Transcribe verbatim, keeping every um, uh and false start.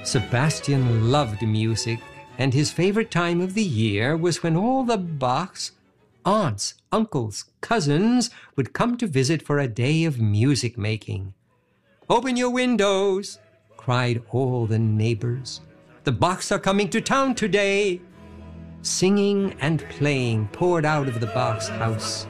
Sebastian loved music, and his favorite time of the year was when all the Bachs, aunts, uncles, cousins would come to visit for a day of music making. "Open your windows!" cried all the neighbors. "The Bachs are coming to town today!" Singing and playing poured out of the Bach's house.